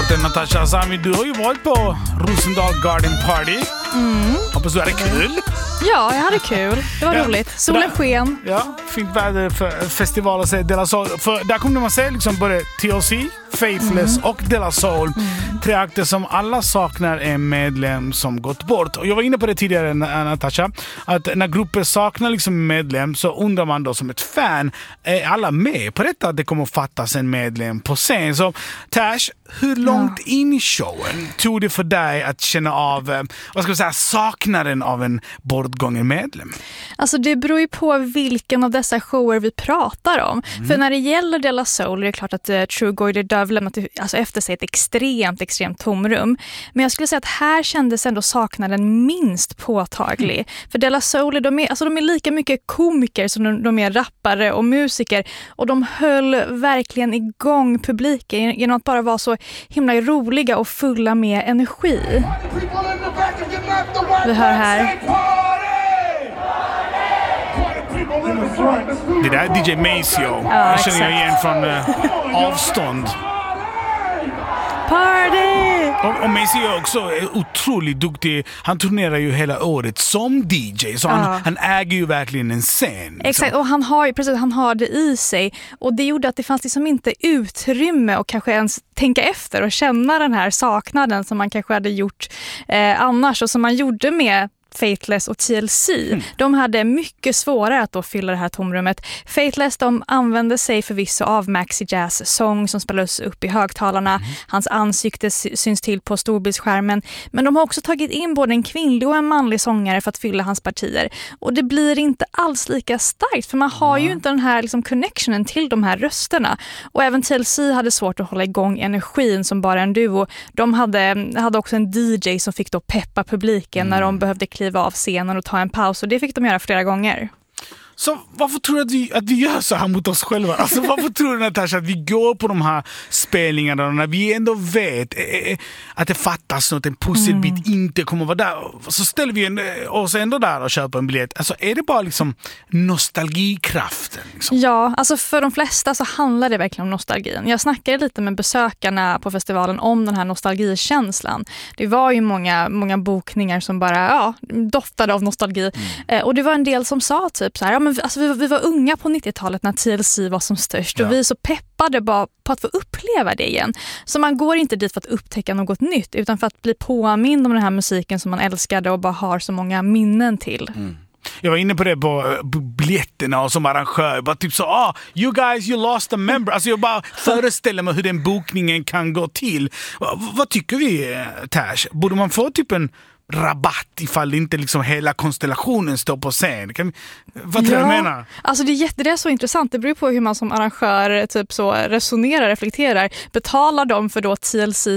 låten, Natasha Asami. Du har ju varit på Rosendal Garden Party. Hoppas du hade kul. Ja, jag hade kul. Det var roligt. Solen sken. Ja, fint väder för festival och De La Soul. För där kunde man se liksom både TLC, Faithless och De La Soul. Tre akter som alla saknar en medlem som gått bort. Och jag var inne på det tidigare, Natasha, att när grupper saknar liksom en medlem så undrar man då som ett fan, är alla med på detta att det kommer att fattas en medlem på scen? Så Tash, hur långt in i showen tog det för dig att känna av, vad ska vi säga, saknaden av en bortgången medlem? Alltså det beror ju på vilken av dessa shower vi pratar om. För när det gäller De La Soul är det klart att True Goyder Dove lämnat efter sig ett extremt tomrum. Men jag skulle säga att här kändes ändå saknaden minst påtaglig. För De La Soul, de är lika mycket komiker som de är rappare och musiker. Och de höll verkligen igång publiken genom att bara vara så himla roliga och fulla med energi. Vi hör här. Det där är DJ Maceo. Ja, jag känner igen från avstånd. Party! Och Maceo är också otroligt duktig. Han turnerar ju hela året som DJ. Så han äger ju verkligen en scen. Exakt, och han har det i sig. Och det gjorde att det fanns liksom inte utrymme och kanske ens tänka efter och känna den här saknaden som man kanske hade gjort annars. Och som man gjorde med Faithless och TLC. De hade mycket svårare att då fylla det här tomrummet. Faithless, de använde sig förvisso av Maxi Jazz sång som spelades upp i högtalarna. Hans ansikte syns till på storbildsskärmen. Men de har också tagit in både en kvinnlig och en manlig sångare för att fylla hans partier. Och det blir inte alls lika starkt för man har ju inte den här liksom connectionen till de här rösterna. Och även TLC hade svårt att hålla igång energin som bara en duo. De hade också en DJ som fick då peppa publiken när de behövde kliva av scenen och ta en paus, och det fick de göra flera gånger. Så varför tror du att vi gör så här mot oss själva? Alltså varför tror du, Natasha, att vi går på de här spelningarna när vi ändå vet att det fattas något, en pusselbit inte kommer vara där? Så ställer vi oss ändå där och köper en biljett. Alltså är det bara liksom nostalgikraften? Liksom? Ja, alltså för de flesta så handlar det verkligen om nostalgin. Jag snackade lite med besökarna på festivalen om den här nostalgikänslan. Det var ju många bokningar som bara doftade av nostalgi. Och det var en del som sa typ så här, vi var unga på 90-talet när TLC var som störst och vi är så peppade bara på att få uppleva det igen. Så man går inte dit för att upptäcka något nytt utan för att bli påmind om den här musiken som man älskade och bara har så många minnen till. Jag var inne på det på biljetterna och som arrangör. Bara typ så, you guys, you lost a member. Alltså jag bara föreställer mig hur den bokningen kan gå till. Vad tycker vi, Tash? Borde man få typ en rabatt ifall inte liksom hela konstellationen står på scen? Vad tror du menar? Alltså det är så intressant. Det beror på hur man som arrangör typ så resonerar, reflekterar. Betalar de för då TLC